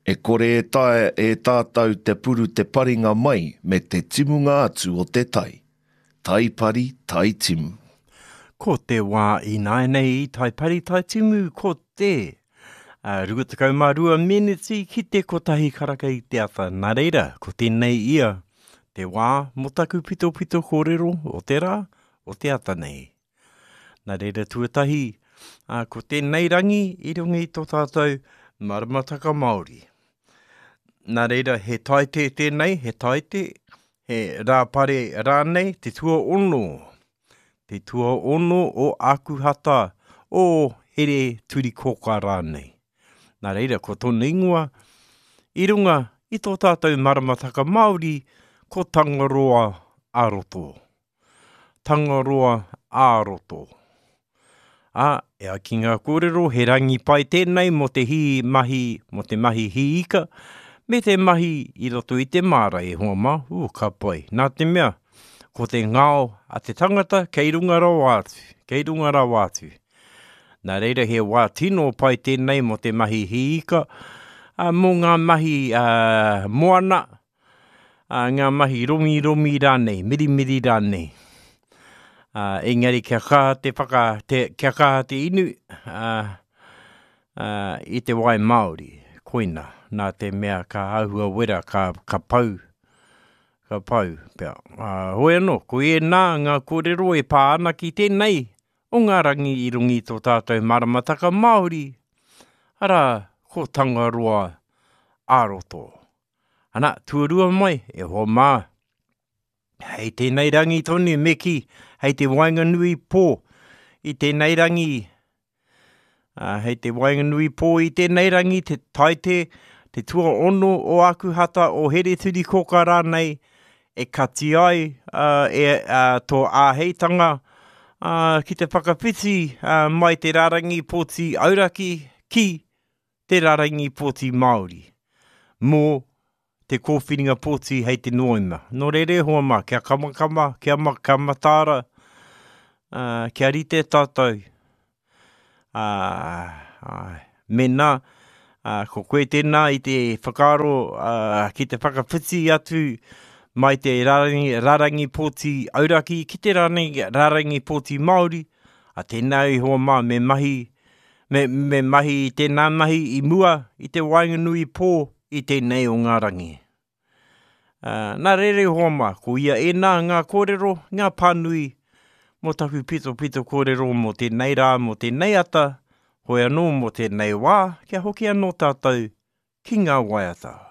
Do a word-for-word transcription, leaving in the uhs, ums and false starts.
E kore e tae e tātou te puru te paringa mai me te timunga atu o te tai. Tai pari, tai timu. Ko te wā i nai nei i tai pari tai timu, ko te uh, rugutakau mā rua meneti ki te kotahi karaka i te ata. Nā reira, ko tēnei ia, te wā motaku pito pito kōrero o te rā, o te ata nei. Nā reira tuatahi, uh, ko tēnei rangi i rungi tō tātou maramataka Māori. Nā reira, he taite tēnei, he taite, he rāpare rānei, te tua ono. Te tua ono o akuhata o here turi koka rānei. Nā reira, ko tōna ingoa, i runga i tō tātou maramataka Māori, ko Tangaroa Āroto. Tangaroa Āroto. A, ea ki ngā kōrero, he rangi pai tēnei mo te hi mahi, mo te mahi hi ika, me te mahi i roto i te māra e hoa mā, u, ka pai. Nā te mea, ko te ngāo a te tangata, kei runga rau atu, kei runga rau atu. Nā reira he wā tino pai tēnei mo te mahi hi ika, uh, mō ngā mahi uh, moana, uh, ngā mahi romi romi rānei, miri miri rānei. Uh, engari kia kā te whaka, te, kia kā te inu uh, uh, i te wai Māori, koina. Nā te mea ka ahua wera, ka, ka pau, ka pau. Pea, uh, hoi anō, ko e nā ngā kōrero e pā ana ki tēnei, o ngā rangi i rungi tō tātou maramataka Māori, ara ko Tangaroa Āroto. Ana, tuarua mai, e hoa mā. Hei tēnei rangi tonu meki, hei te Wainganui pō, i tēnei rangi, uh, hei te Wainganui pō i tēnei rangi, te taite, te tua ono o akuhata o here turi koka rānei, e kati ai uh, e, uh, tō āheitanga uh, ki te whakawhiti uh, mai te rarangi pōti auraki ki te rarangi pōti Māori. Mō te kōwhiringa pōti hei te noima. Nō rere hoa mā, kia kamakama, kia makamatara, uh, kia rite tātou. Uh, uh, mena, uh, ko koe tēnā i te whakaro uh, ki te whakawhiti atu mai te rarangi, rarangi pōti auraki, ki te rarangi, rarangi pōti Māori, a tēnei hoa mā, me mahi, me, me mahi, tēnā mahi i mua, i te Wainganui pō, i tēnei o ngā rangi. Uh, nā rere hoa mā, ko ia e nā ngā kōrero, ngā pānui, mo taku pito pito kōrero mo tēnei rā, mo tēnei ata, hoi anō mo tēnei wā, kia hoki anō tātou, ki ngā waiata.